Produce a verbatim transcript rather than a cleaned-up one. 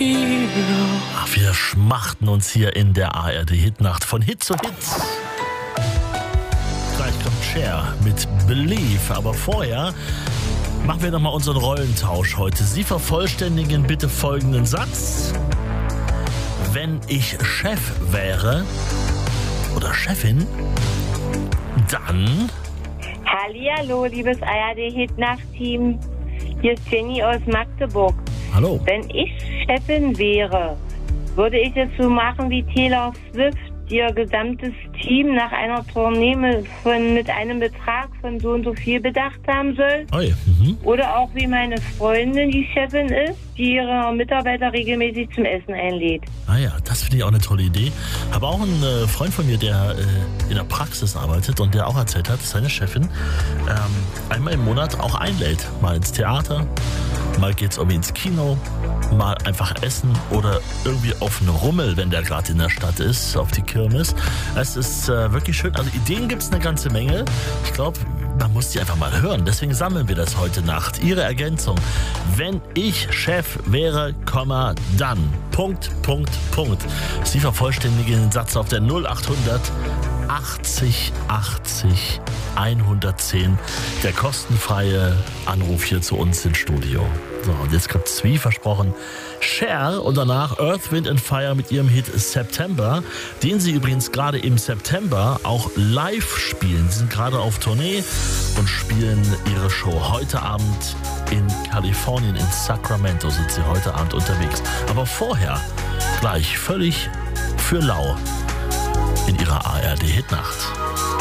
Hero. Ach, wir schmachten uns hier in der A R D-Hitnacht von Hit zu Hit. Gleich kommt Cher mit Believe, aber vorher machen wir nochmal unseren Rollentausch heute. Sie vervollständigen bitte folgenden Satz. Wenn ich Chef wäre oder Chefin, dann... Hallihallo, liebes A R D-Hitnacht-Team. Hier ist Jenny aus Magdeburg. Hallo. Wenn ich Chefin wäre, würde ich es so machen wie Taylor Swift, die ihr gesamtes Team nach einer Tournee mit, von, mit einem Betrag von so und so viel bedacht haben soll. Oi. Mhm. Oder auch wie meine Freundin, die Chefin ist, die ihre Mitarbeiter regelmäßig zum Essen einlädt. Ah ja, das finde ich auch eine tolle Idee. Habe auch einen äh, Freund von mir, der äh, in der Praxis arbeitet und der auch erzählt hat, dass seine Chefin ähm, einmal im Monat auch einlädt. Mal ins Theater, mal geht's irgendwie ins Kino, mal einfach essen oder irgendwie auf einen Rummel, wenn der gerade in der Stadt ist, auf die Kirmes. Es ist äh, wirklich schön. Also Ideen gibt's eine ganze Menge. Ich glaube, man muss die einfach mal hören. Deswegen sammeln wir das heute Nacht. Ihre Ergänzung. Wenn ich Chef wäre, Komma, dann. Punkt, Punkt, Punkt. Sie vervollständigen den Satz auf der null achthundert achtzig achtzig hundertzehn. Der kostenfreie Anruf hier zu uns ins Studio. So, und jetzt kommt wie versprochen Cher und danach Earth, Wind and Fire mit ihrem Hit September, den sie übrigens gerade im September auch live spielen. Sie sind gerade auf Tournee und spielen ihre Show heute Abend in Kalifornien, in Sacramento sind sie heute Abend unterwegs. Aber vorher gleich völlig für lau in ihrer A R D-Hitnacht.